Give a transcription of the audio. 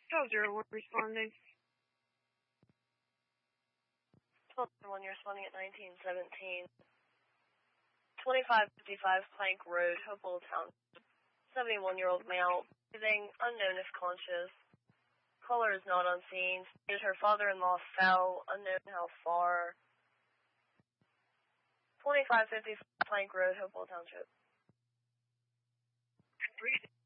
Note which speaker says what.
Speaker 1: 1201 responding.
Speaker 2: 1201, you're responding at 1917. 2555 Plank Road, Hopewell Town. 71-year-old male, breathing, unknown if conscious. Caller is not on scene. Stated her father-in-law fell, unknown how far. 2555 Plank Road, Hopewell Township.
Speaker 1: Breathing.